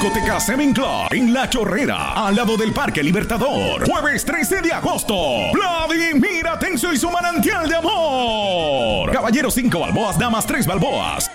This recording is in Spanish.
Discoteca Seven Club en La Chorrera, al lado del Parque Libertador. Jueves 13 de agosto. Vladimir Atencio y su manantial de amor. Caballeros 5 balboas, damas 3 balboas.